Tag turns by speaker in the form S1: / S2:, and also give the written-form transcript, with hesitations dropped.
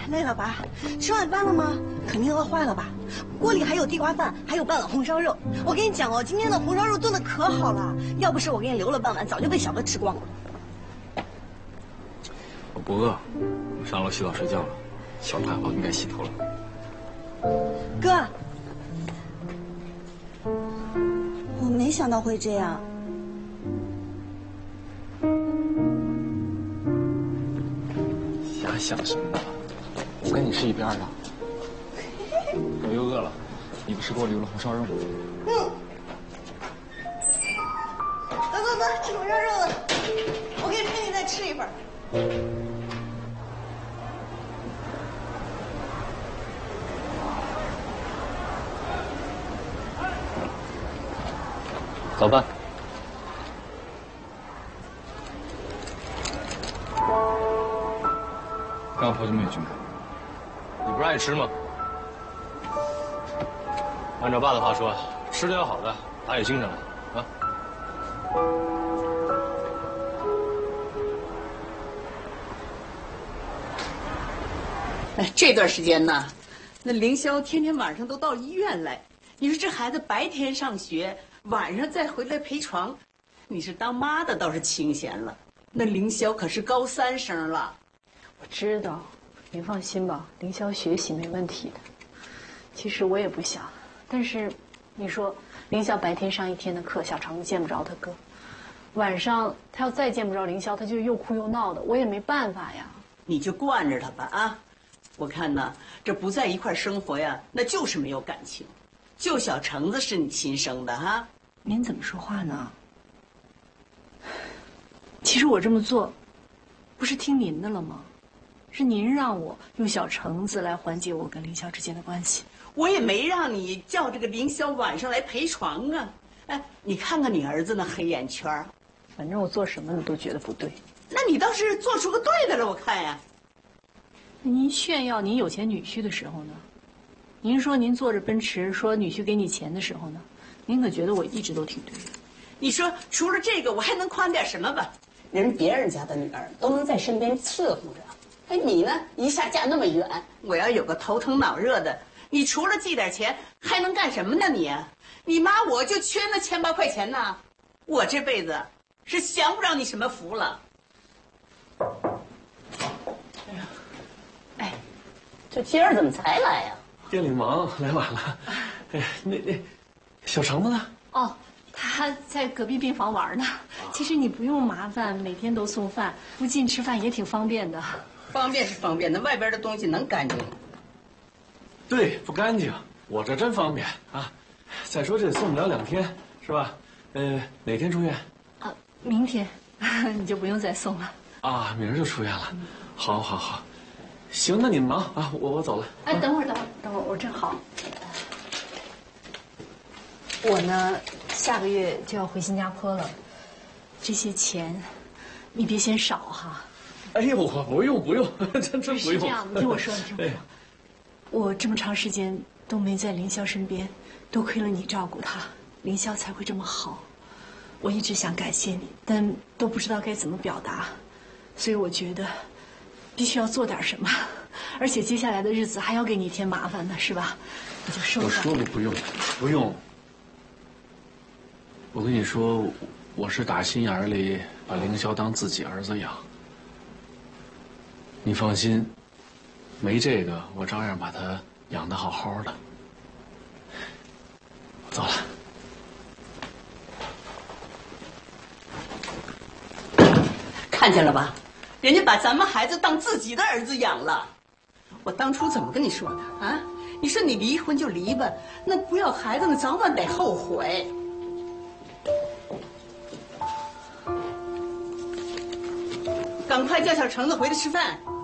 S1: 累了吧？吃晚饭了吗？肯定饿坏了吧？锅里还有地瓜饭，还有半碗红烧肉。我跟你讲哦，今天的红烧肉炖的可好了，要不是我给你留了半碗，早就被小哥吃光了。
S2: 我不饿，我上楼洗澡睡觉了。小太好，应该洗头了。
S1: 哥，我没想到会这样。
S2: 瞎想什么呢？我跟你是一边的。我又饿了，你不是给我留了红烧肉吗？
S1: 走，吃红烧肉了，我可以陪你再吃一份。
S2: 早饭。刚好久没去买，你不是爱吃吗？按照爸的话说，吃点好的，打起精神来啊！
S3: 哎，这段时间呢，那凌霄天天晚上都到医院来。你说这孩子白天上学，晚上再回来陪床，你是当妈的倒是清闲了。那凌霄可是高3生了。
S4: 我知道，你放心吧，凌霄学习没问题的。其实我也不想，但是，你说凌霄白天上一天的课，小橙子见不着他哥，晚上他要再见不着凌霄，他就又哭又闹的，我也没办法呀。
S3: 你就惯着他吧啊！我看呢，这不在一块生活呀，那就是没有感情。就小橙子是你亲生的哈？
S4: 您怎么说话呢？其实我这么做，不是听您的了吗？是您让我用小橙子来缓解我跟凌霄之间的关系。
S3: 我也没让你叫这个凌霄晚上来陪床啊！哎，你看看你儿子那黑眼圈，
S4: 反正我做什么你都觉得不对。
S3: 那你倒是做出个对的了，我看呀。
S4: 您炫耀您有钱女婿的时候呢？您说您坐着奔驰，说女婿给你钱的时候呢？您可觉得我一直都挺对的？
S3: 你说除了这个，我还能夸点什么吧？别人家的女儿都能在身边伺候着，哎，你呢？一下嫁那么远，我要有个头疼脑热的，你除了寄点钱，还能干什么呢你？你妈我就缺那1800块钱呢，我这辈子是享不着你什么福了。哎，这今儿怎么才来呀？
S2: 店里忙，来晚了。哎，那小橙子呢？
S4: 哦，他在隔壁病房玩呢。其实你不用麻烦，每天都送饭，附近吃饭也挺方便的。
S3: 方便是方便，那外边的东西能干净吗？
S2: 对，不干净。我这真方便啊。再说这送不了2天，是吧？哪天出院？
S4: 啊，明天你就不用再送了。
S2: 啊，明儿就出院了。好。行，那你们忙啊，我走了。
S4: 哎，等会儿，我正好。我呢，下个月就要回新加坡了，这些钱，你别嫌少哈。
S2: 哎呦，我不用，真不用。
S4: 是这样，你听我说。我这么长时间都没在凌霄身边，多亏了你照顾他，凌霄才会这么好。我一直想感谢你，但都不知道该怎么表达，所以我觉得必须要做点什么，而且接下来的日子还要给你添麻烦呢，是吧？你就收下。
S2: 我说了不用。我跟你说，我是打心眼里把凌霄当自己儿子养。你放心，没这个我照样把他养得好好的。走了。
S3: 看见了吧，人家把咱们孩子当自己的儿子养了。我当初怎么跟你说的啊？你说你离婚就离吧，那不要孩子呢，早晚得后悔。赶快叫小橙子回来吃饭。